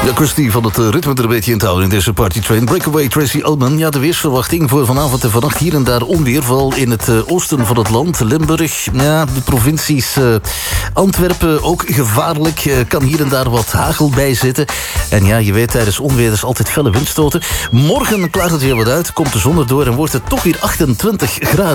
Ja, kwestie van het ritme er een beetje in te houden in deze partytrain. Breakaway, Tracy Ullman. Ja, de weersverwachting voor vanavond en vannacht hier en daar onweer. Vooral in het oosten van het land. Limburg, ja, de provincies Antwerpen ook gevaarlijk. Kan hier en daar wat hagel bij zitten. En ja, je weet, tijdens onweer is altijd felle windstoten. Morgen klaart het weer wat uit, komt de zon erdoor en wordt het toch weer 28 graden.